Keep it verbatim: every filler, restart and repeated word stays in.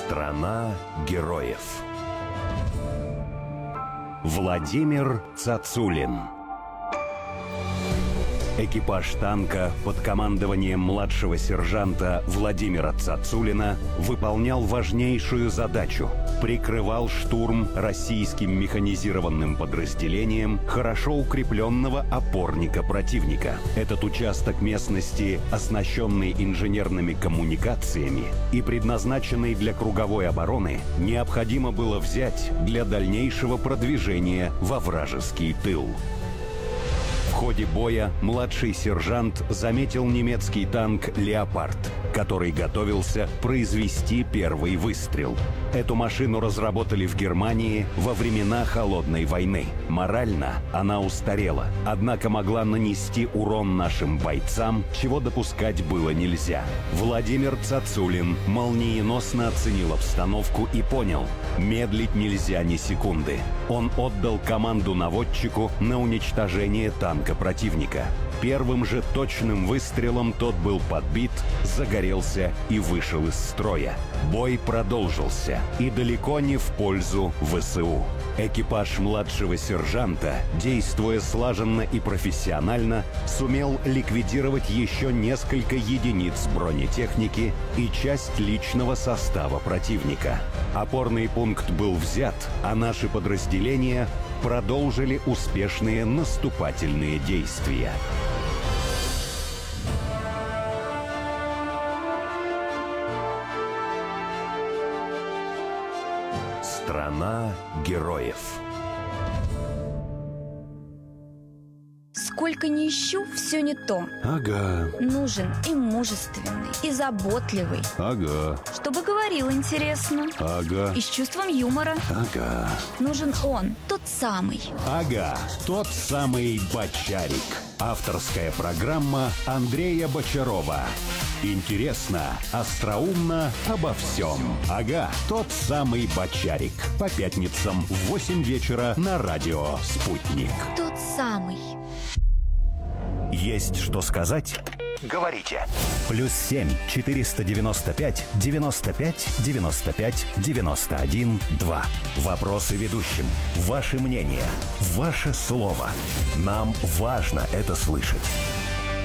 Страна героев. Владимир Цацулин. Экипаж танка под командованием младшего сержанта Владимира Цацулина выполнял важнейшую задачу – прикрывал штурм российским механизированным подразделением хорошо укрепленного опорника противника. Этот участок местности, оснащенный инженерными коммуникациями и предназначенный для круговой обороны, необходимо было взять для дальнейшего продвижения во вражеский тыл. В ходе боя младший сержант заметил немецкий танк «Леопард», который готовился произвести первый выстрел. Эту машину разработали в Германии во времена Холодной войны. Морально она устарела, однако могла нанести урон нашим бойцам, чего допускать было нельзя. Владимир Цацулин молниеносно оценил обстановку и понял – медлить нельзя ни секунды. Он отдал команду наводчику на уничтожение танка противника. Первым же точным выстрелом тот был подбит, загорелся и вышел из строя. Бой продолжился, и далеко не в пользу ВСУ. Экипаж младшего сержанта, действуя слаженно и профессионально, сумел ликвидировать еще несколько единиц бронетехники и часть личного состава противника. Опорный пункт был взят, а наши подразделения продолжили успешные наступательные действия. Страна героев. Сколько ни ищу, все не то. Ага. Нужен и мужественный, и заботливый. Ага. Чтобы говорил интересно. Ага. И с чувством юмора. Ага. Нужен он, тот самый. Ага, тот самый Бочарик. Авторская программа Андрея Бочарова. Интересно, остроумно, обо всем. Ага, тот самый Бочарик. По пятницам в восемь вечера на радио «Спутник». Тот самый. Есть что сказать? Говорите. Плюс семь четыреста девяносто пять девяносто пять девяносто пять девяносто один два. Вопросы ведущим. Ваше мнение. Ваше слово. Нам важно это слышать.